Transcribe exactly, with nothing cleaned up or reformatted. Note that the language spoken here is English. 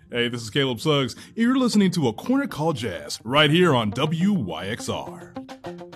Hey, this is Caleb Suggs. You're listening to A Corner Called Jazz right here on W Y X R.